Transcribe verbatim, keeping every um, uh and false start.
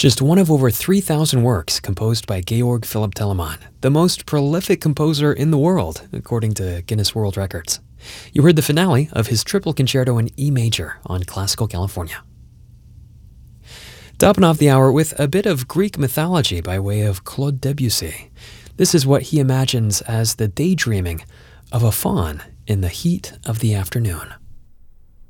just one of over three thousand works composed by Georg Philipp Telemann, the most prolific composer in the world, according to Guinness World Records. You heard the finale of his triple concerto in E major on Classical California. Topping off the hour with a bit of Greek mythology by way of Claude Debussy. This is what he imagines as the daydreaming of a faun in the heat of the afternoon.